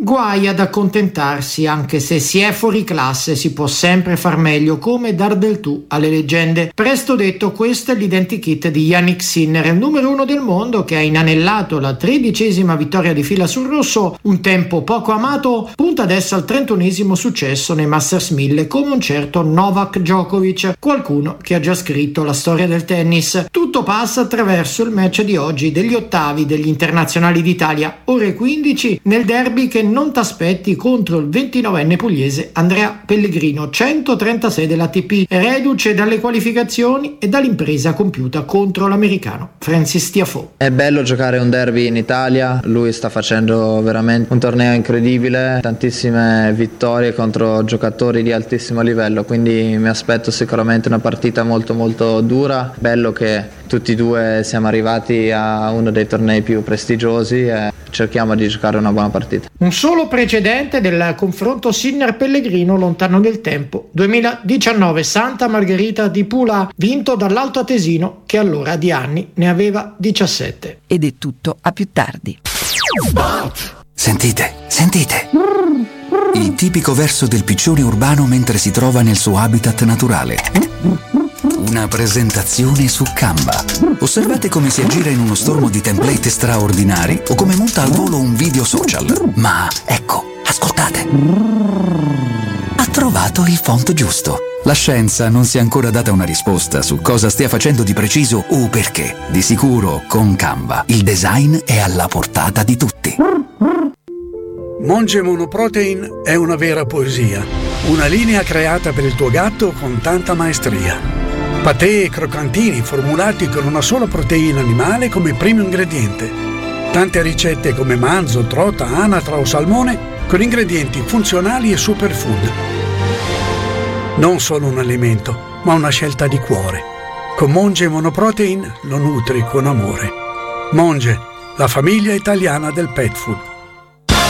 Guai ad accontentarsi, anche se si è fuori classe si può sempre far meglio, come dar del tu alle leggende. Presto detto, questo è l'identikit di Yannick Sinner, il numero 1 del mondo che ha inanellato la 13ª vittoria di fila sul rosso, un tempo poco amato, punta adesso al 31esimo successo nei Masters 1000 come un certo Novak Djokovic, qualcuno che ha già scritto la storia del tennis. Tutto passa attraverso il match di oggi degli ottavi degli internazionali d'Italia, ore 15, nel derby che non t'aspetti contro il 29enne pugliese Andrea Pellegrino, 136 dell'ATP, reduce dalle qualificazioni e dall'impresa compiuta contro l'americano Francis Tiafoe. È bello giocare un derby in Italia, lui sta facendo veramente un torneo incredibile, tantissime vittorie contro giocatori di altissimo livello, quindi mi aspetto sicuramente una partita molto molto dura. Bello che tutti e due siamo arrivati a uno dei tornei più prestigiosi e cerchiamo di giocare una buona partita. Un solo precedente del confronto Sinner-Pellegrino lontano nel tempo, 2019, Santa Margherita di Pula, vinto dall'Alto Atesino che allora di anni ne aveva 17. Ed è tutto a più tardi. Sentite, sentite. Il tipico verso del piccione urbano mentre si trova nel suo habitat naturale. Una presentazione su Canva. Osservate come si aggira in uno stormo di template straordinari o come monta al volo un video social. Ma ecco, ascoltate. Ha trovato il font giusto. La scienza non si è ancora data una risposta su cosa stia facendo di preciso o perché. Di sicuro, con Canva, il design è alla portata di tutti. Monge Monoprotein è una vera poesia. Una linea creata per il tuo gatto con tanta maestria. Patè e croccantini formulati con una sola proteina animale come primo ingrediente. Tante ricette come manzo, trota, anatra o salmone con ingredienti funzionali e superfood. Non solo un alimento, ma una scelta di cuore. Con Monge Monoprotein lo nutri con amore. Monge, la famiglia italiana del pet food.